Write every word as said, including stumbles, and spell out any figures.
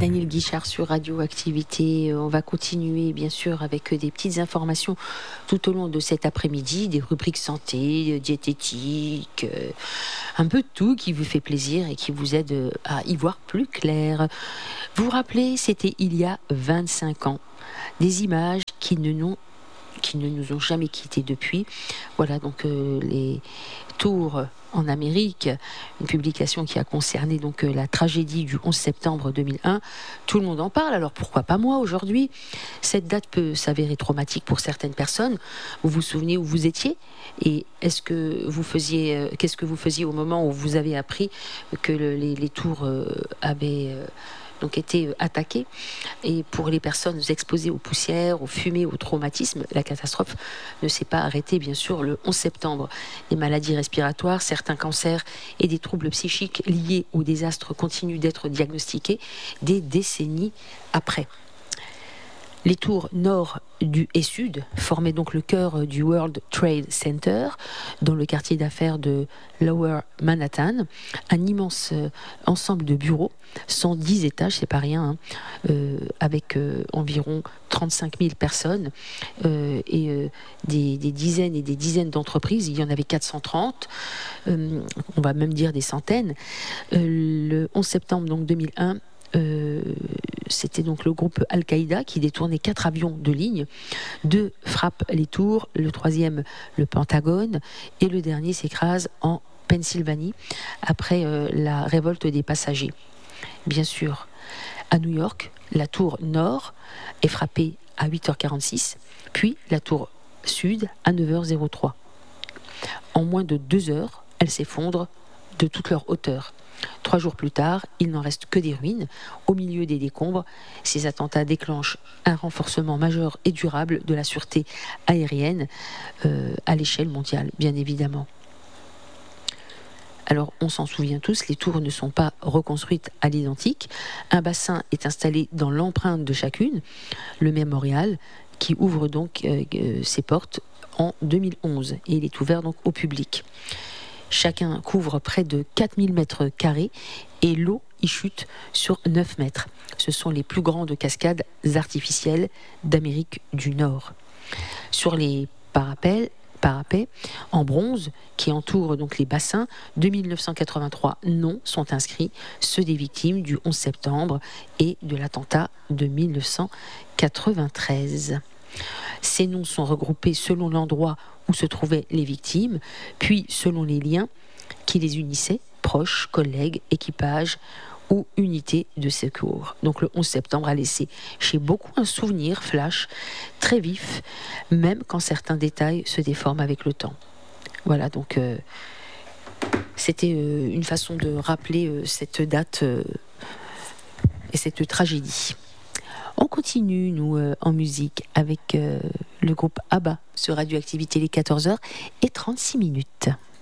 Daniel Guichard sur Radioactivité. On va continuer bien sûr avec des petites informations tout au long de cet après-midi, des rubriques santé, diététique, euh, un peu de tout qui vous fait plaisir et qui vous aide à y voir plus clair. Vous vous rappelez, c'était il y a vingt-cinq ans, des images qui ne n'ont qui ne nous ont jamais quittés depuis. Voilà donc euh, les tours en Amérique, une publication qui a concerné donc euh, la tragédie du onze septembre deux mille un. Tout le monde en parle, alors pourquoi pas moi aujourd'hui? Cette date peut s'avérer traumatique pour certaines personnes. Vous vous souvenez où vous étiez? Et est-ce que vous faisiez, euh, qu'est-ce que vous faisiez au moment où vous avez appris que le, les, les tours euh, avaient euh, donc été attaqués? Et pour les personnes exposées aux poussières, aux fumées, aux traumatismes, la catastrophe ne s'est pas arrêtée bien sûr le onze septembre. Les maladies respiratoires, certains cancers et des troubles psychiques liés au désastre continuent d'être diagnostiqués des décennies après. Les tours nord du et sud formaient donc le cœur du World Trade Center dans le quartier d'affaires de Lower Manhattan, un immense euh, ensemble de bureaux, cent dix étages, c'est pas rien, hein, euh, avec euh, environ trente-cinq mille personnes euh, et euh, des, des dizaines et des dizaines d'entreprises. Il y en avait quatre cent trente, euh, on va même dire des centaines. Euh, le onze septembre donc deux mille un. Euh, c'était donc le groupe Al-Qaïda qui détournait quatre avions de ligne. Deux frappent les tours, le troisième le Pentagone et le dernier s'écrase en Pennsylvanie après euh, la révolte des passagers. Bien sûr, à New York, la tour nord est frappée à huit heures quarante-six, puis la tour sud à neuf heures trois. En moins de deux heures, elle s'effondre de toute leur hauteur. Trois jours plus tard, il n'en reste que des ruines. Au milieu des décombres, ces attentats déclenchent un renforcement majeur et durable de la sûreté aérienne euh, à l'échelle mondiale, bien évidemment. Alors, on s'en souvient tous, les tours ne sont pas reconstruites à l'identique. Un bassin est installé dans l'empreinte de chacune, le mémorial, qui ouvre donc euh, euh, ses portes en deux mille onze et il est ouvert donc au public. Chacun couvre près de quatre mille mètres carrés et l'eau y chute sur neuf mètres. Ce sont les plus grandes cascades artificielles d'Amérique du Nord. Sur les parapets, parapets en bronze qui entourent donc les bassins, de mille neuf cent quatre-vingt-trois noms sont inscrits, ceux des victimes du onze septembre et de l'attentat de mille neuf cent quatre-vingt-treize. Ces noms sont regroupés selon l'endroit où se trouvaient les victimes, puis selon les liens qui les unissaient, proches, collègues, équipages ou unités de secours. Donc le onze septembre a laissé chez beaucoup un souvenir flash très vif, même quand certains détails se déforment avec le temps. Voilà, donc euh, c'était euh, une façon de rappeler euh, cette date euh, et cette tragédie. On continue, nous, euh, en musique, avec euh, le groupe ABBA sur Radioactivité, les quatorze heures et trente-six minutes.